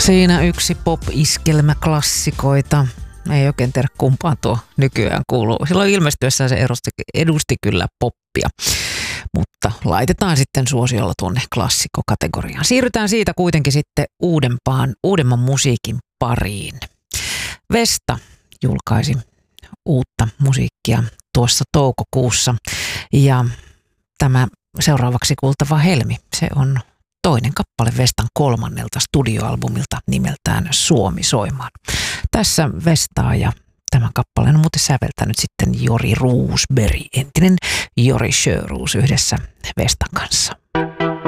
Siinä yksi pop-iskelmä klassikoita. Ei oikein tiedä kumpaan tuo nykyään kuuluu. Silloin ilmestyessään se edusti kyllä poppia, mutta laitetaan sitten suosiolla tuonne klassikkokategoriaan. Siirrytään siitä kuitenkin sitten uudemman musiikin pariin. Vesta julkaisi uutta musiikkia tuossa toukokuussa ja tämä seuraavaksi kuultava Helmi, se on toinen kappale Vestan 3. studioalbumilta nimeltään Suomi soimaan. Tässä Vestaa ja tämän kappaleen on muuten säveltänyt sitten Jori Roosberg, entinen Jori Sjöroos yhdessä Vestan kanssa.